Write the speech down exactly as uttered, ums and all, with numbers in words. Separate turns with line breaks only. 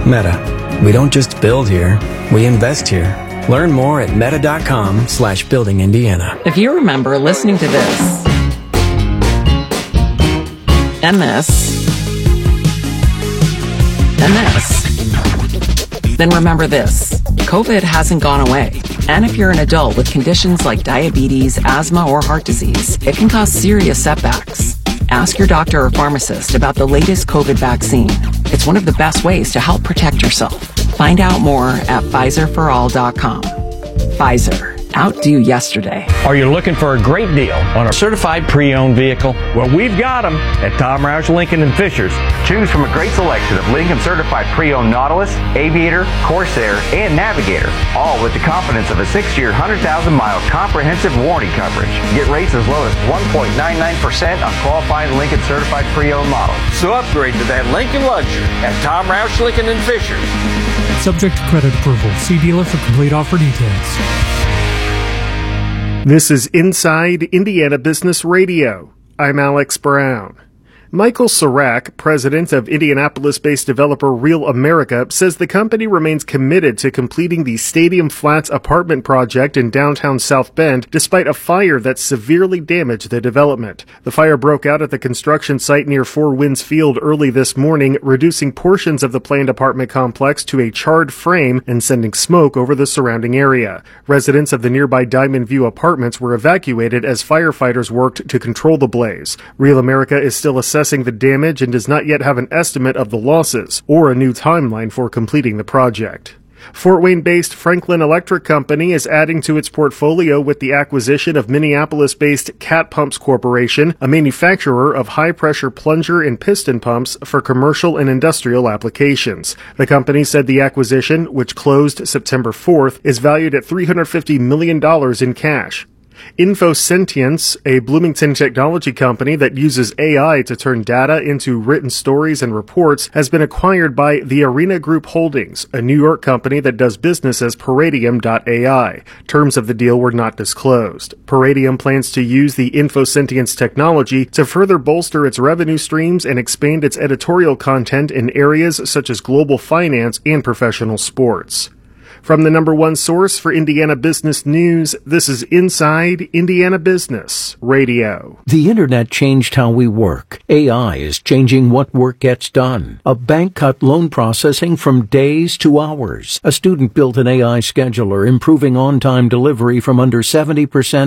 Meta. We don't just build here, we invest here. Learn more at meta.com slash building Indiana.
If you remember listening to this, and this, and this, then remember this. COVID hasn't gone away. And if you're an adult with conditions like diabetes, asthma, or heart disease, it can cause serious setbacks. Ask your doctor or pharmacist about the latest COVID vaccine. It's one of the best ways to help protect yourself. Find out more at Pfizer for all dot com. Pfizer. Outdo yesterday.
Are you looking for a great deal on a certified pre-owned vehicle? Well, we've got them at Tom Roush Lincoln and Fishers.
Choose from a great selection of Lincoln certified pre-owned Nautilus, Aviator, Corsair, and Navigator, all with the confidence of a six-year, one hundred thousand mile comprehensive warranty coverage. Get rates as low as one point nine nine percent on qualifying Lincoln certified pre-owned models.
So upgrade to that Lincoln luxury at Tom Roush Lincoln and Fishers.
Subject to credit approval. See dealer for complete offer details.
This is Inside Indiana Business Radio. I'm Alex Brown. Michael Serac, president of Indianapolis-based developer Real America, says the company remains committed to completing the Stadium Flats apartment project in downtown South Bend, despite a fire that severely damaged the development. The fire broke out at the construction site near Four Winds Field early this morning, reducing portions of the planned apartment complex to a charred frame and sending smoke over the surrounding area. Residents of the nearby Diamond View apartments were evacuated as firefighters worked to control the blaze. Real America is still assessing the damage and does not yet have an estimate of the losses or a new timeline for completing the project. Fort Wayne-based Franklin Electric Company is adding to its portfolio with the acquisition of Minneapolis-based Cat Pumps Corporation, a manufacturer of high-pressure plunger and piston pumps for commercial and industrial applications. The company said the acquisition, which closed September fourth, is valued at three hundred fifty million dollars in cash. InfoSentience, a Bloomington technology company that uses A I to turn data into written stories and reports, has been acquired by the Arena Group Holdings, a New York company that does business as Palladium dot A I. Terms of the deal were not disclosed. Palladium plans to use the InfoSentience technology to further bolster its revenue streams and expand its editorial content in areas such as global finance and professional sports. From the number one source for Indiana business news, this is Inside Indiana Business Radio.
The internet changed how we work. A I is changing what work gets done. A bank cut loan processing from days to hours. A student built an A I scheduler, improving on-time delivery from under seventy percent